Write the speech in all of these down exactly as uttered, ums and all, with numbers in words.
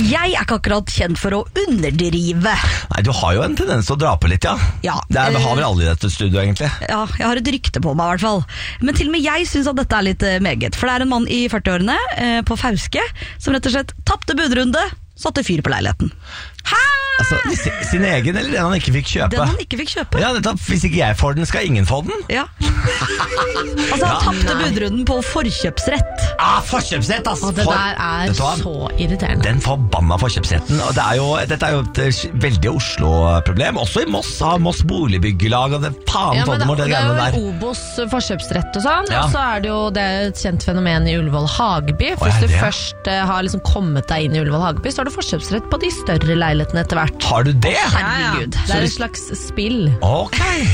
Jeg er ikke akkurat kjent for å underdrive. Nei, du har jo en tendens til å dra på litt, ja. Ja. Det er, har vel alle i dette studioet, egentlig. Ja, jeg har et rykte på meg i hvert fall. Men til og med jeg synes at dette er litt eh, meget. For det er en mann i førtiårene eh, på Fauske som rett og slett tappte budrunde, satte fyr på leiligheten. Hæ? Altså, sin egen eller den han ikke fikk kjøpe? Den han ikke fikk kjøpe. Ja, dette, hvis ikke jeg får den, skal ingen få den? Ja. Altså, han Ja. tappte budrunden på forkjøpsrett. Ah, forkjøpsrett, ass! Og det For- der er Vet du hva? så irriterende. Den forbanna forkjøpsretten. Og det er jo, dette er jo et eh, veldig Oslo-problem. Også i Moss har Moss boligbyggelag og det faen Ja, men det, Toddemor, det det er greiene jo der. en Obos forkjøpsrett og sånn, Ja. og så er det jo det er et kjent fenomen i Ullevål Hageby. For Å, er hvis du det? først eh, har liksom kommet deg inn i Ullevål Hageby, så har du forkjøpsrett på de større leilighetene etter hvert. Har du det? Herregud, det Så er hvis- et slags spill. Ok.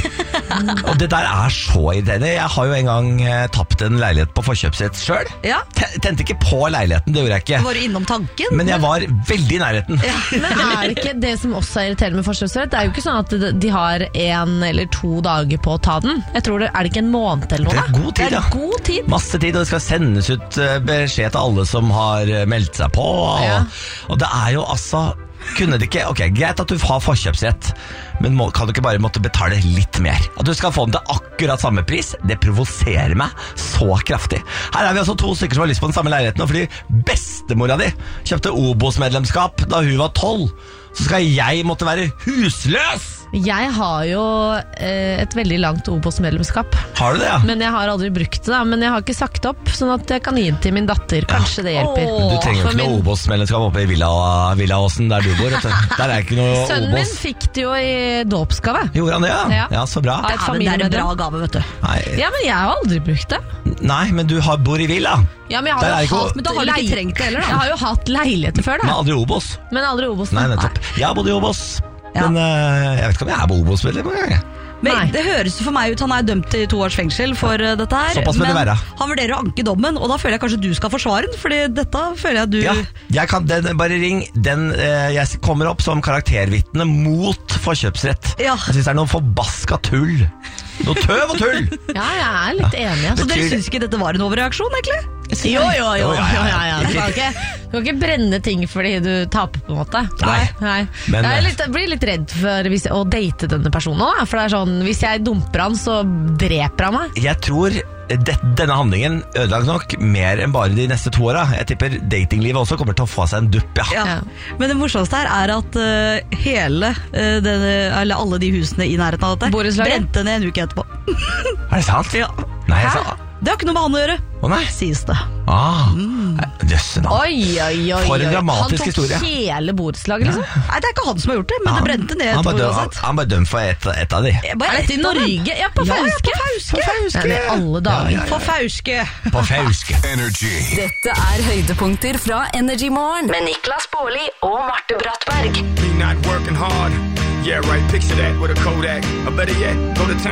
Og det der er så irriterende. Jeg har jo en gang eh, tapt en leilighet på forkjøpsrett selv. Ja. Te- Tente ikke på leiligheten, det gjorde jeg ikke. Var du innom tanken? Men jeg var veldig i nærheten. Men er det ikke det som også er irriterende med forkjøpsrett? Det er jo ikke sånn at de har en eller to dager på å ta den. Jeg tror det, Er det ikke en måned eller noe? Det er da? god tid, det er ja. god tid. Masse tid, og det skal sendes ut eh, beskjed til alle som har eh, meldt seg på. Og, Ja. og det er jo altså kunne det ikke, ok, greit at du har forkjøpsrett, men må, kan du ikke bare måtte betale litt mer? At du skal få den til akkurat samme pris, det provoserer meg så kraftig. Her er vi altså to stykker som har lyst på den samme leiligheten, og fordi bestemora di kjøpte Obos-medlemskap da hun var tolv, så skal jeg måtte være husløs! Jeg har jo eh, et veldig langt Obos-medlemskap. Har du det, ja? Men jeg har aldri brukt det, da. Men jeg har ikke sagt opp, sånn at jeg kan gi det til min datter. Kanskje det hjelper. Åh. Du trenger jo For ikke noe min- Obos-medlemskap oppe i Villa, Villaåsen der du bor. Vet du. Der er ikke noe Sønnen min Obos. fikk det jo i dåpsgave. Gjorde han det, ja? Ja. Ja, så bra. Ja. Ja, et men det er en familiemedlem. bra gave, vet du. Nei, Ja, men jeg har aldri brukt det. nei, men du har, bor i Villa, Ja, men jeg Der har er jo ikke- hatt Men da har du ikke leil- trengt det heller, da. Jeg har jo hatt leiligheter før, men da. aldri Obos. Men aldri Obos. Nei, nettopp. Jeg har bodd i Obos, Ja. men eh, jeg vet ikke om jeg er på Obos-medlem engang. jeg. Men Nei. det høres jo for meg ut, han er dømt til to års fengsel for uh, dette her. Såpass må det men være. han vurderer å anke dommen, og da føler jeg kanskje du skal forsvare den, fordi dette føler jeg du... Ja, jeg kan, den, bare ring. Den, eh, jeg kommer opp som karaktervitne mot forkjøpsrett. Ja. Jeg synes det er noe forbaska tull. Noe tøv og tull. Ja, jeg er litt enig. Så Altså. dere betyr- syns ikke dette var en overreaksjon, egentlig? Jo, jo, jo. Jo, ja, ja, ja, ja. Du, kan Ikke- ikke, du kan ikke brenne ting fordi du taper, på en måte. Nei. Nei. Men- jeg, er litt, jeg blir litt redd for hvis, å date denne personen også, da. For det er sånn, hvis jeg dumper han, så dreper han meg. Jeg tror det, denne handlingen ødelagt nok mer enn bare de neste to åra. Jeg tipper datinglivet også kommer til å få seg en dupp, ja. Ja. Ja. Men det morsomste her er at uh, hele uh, denne, eller alle de husene i nærheten av dette Borettslaget? brente ned en uke etterpå. Er det sant? Ja. Nei, jeg Hæ? sa Det har ikke noe med han å gjøre, Å nei. sies det. Ah, Jøsse navn. Oi, oi, oi. For en oi. dramatisk Han historie. tok hele borettslaget, liksom. Nei, det er ikke han som har gjort det, men det brente ned Han etterpå bare døm- uansett. Han bare dømt for ett et av de. Bare Er dette i ett av dem. Norge? Ja, på Ja, ja, Fauske. på Fauske. Men i alle dager. For Fauske. På Fauske. Energy. Dette er høydepunkter fra Energy Morgen med Niklas Baarli og Marte Brattberg. Me not working hard. Yeah, right. Picture that with a Kodak. Or better yet, go to town.